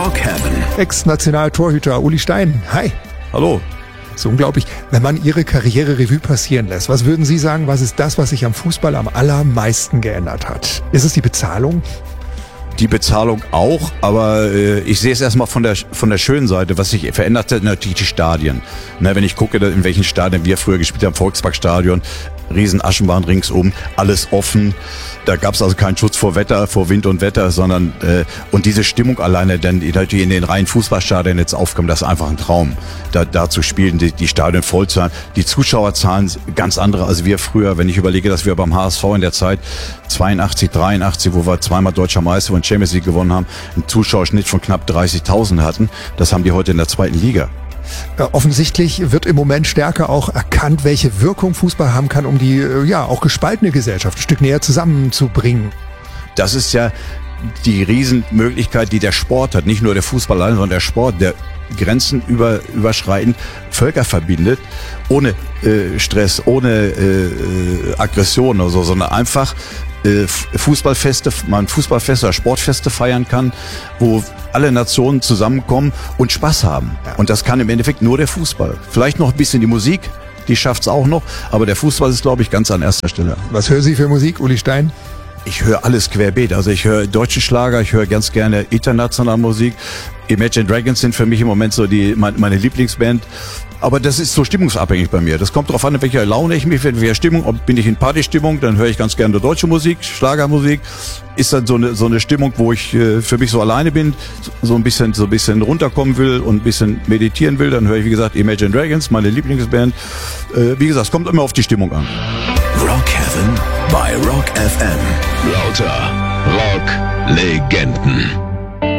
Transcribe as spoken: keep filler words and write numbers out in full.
Rock Heaven. Ex-Nationaltorhüter Uli Stein. Hi. Hallo. So unglaublich. Wenn man Ihre Karriere Revue passieren lässt, was würden Sie sagen, was ist das, was sich am Fußball am allermeisten geändert hat? Ist es die Bezahlung? Die Bezahlung auch, aber äh, ich sehe es erstmal von der von der schönen Seite. Was sich verändert hat, natürlich die Stadien. Ne, wenn ich gucke, in welchen Stadien wir früher gespielt haben, Volksparkstadion, riesen Aschenbahn ringsum, alles offen. Da gab es also keinen Schutz vor Wetter, vor Wind und Wetter, sondern äh, und diese Stimmung alleine, denn die natürlich in den reinen Fußballstadien jetzt aufkommen, das ist einfach ein Traum. Da, da zu spielen, die, die Stadien voll zu haben. Die Zuschauerzahlen ganz andere als wir früher. Wenn ich überlege, dass wir beim H S V in der Zeit zweiundachtzig, dreiundachtzig, wo wir zweimal Deutscher Meister und Champions League gewonnen haben, einen Zuschauerschnitt von knapp dreißigtausend hatten. Das haben die heute in der zweiten Liga. Offensichtlich wird im Moment stärker auch erkannt, welche Wirkung Fußball haben kann, um die ja auch gespaltene Gesellschaft ein Stück näher zusammenzubringen. Das ist ja die Riesenmöglichkeit, die der Sport hat. Nicht nur der Fußball allein, sondern der Sport, der Grenzen über, überschreitend Völker verbindet, ohne äh, Stress, ohne äh, Aggression oder so, sondern einfach äh, Fußballfeste, man Fußballfeste oder Sportfeste feiern kann, wo alle Nationen zusammenkommen und Spaß haben. Und das kann im Endeffekt nur der Fußball. Vielleicht noch ein bisschen die Musik, die schafft's auch noch, aber der Fußball ist, glaube ich, ganz an erster Stelle. Was hören Sie für Musik, Uli Stein? Ich höre alles querbeet. Also ich höre deutsche Schlager, ich höre ganz gerne internationale Musik. Imagine Dragons sind für mich im Moment so die meine Lieblingsband. Aber das ist so stimmungsabhängig bei mir. Das kommt darauf an, in welcher Laune ich mich bin, in welcher Stimmung. Ob bin ich in Partystimmung, dann höre ich ganz gerne deutsche Musik, Schlagermusik. Ist dann so eine so eine Stimmung, wo ich äh, für mich so alleine bin, so ein bisschen so ein bisschen runterkommen will und ein bisschen meditieren will. Dann höre ich, wie gesagt, Imagine Dragons, meine Lieblingsband. Äh, wie gesagt, es kommt immer auf die Stimmung an. Rock Heaven bei Rock F M. Lauter Rock-Legenden.